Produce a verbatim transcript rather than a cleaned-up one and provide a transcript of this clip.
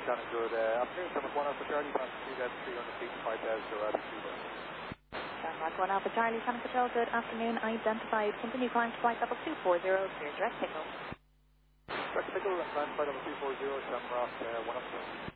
Shannon, good uh, afternoon. Shamrock one Alpha Charlie, passing three thousand three hundred feet, five thousand to Rabbit Cuba. Shamrock one Alpha Charlie, Shannon Patrol, good afternoon. Identified. Continue climb to flight level two four zero, clear direct pickle. Direct pickle and climb flight level two four zero, Shamrock uh, one Alpha.